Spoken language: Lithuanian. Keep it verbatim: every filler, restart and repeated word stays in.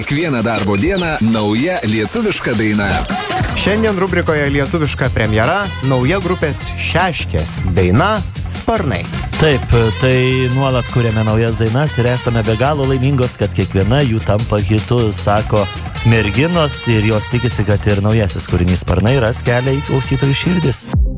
Kiekvieną darbo dieną nauja lietuviška daina. Šiandien rubrikoje lietuviška premjera, nauja grupės Šeškės daina Sparnai. Taip, tai nuolat kuriame naujas dainas ir esame be galo laimingos, kad kiekviena jų tampa hitu, sako merginos, ir jos tikisi, kad ir naujasis kūrinys Sparnai ras kelią į klausytojų širdis.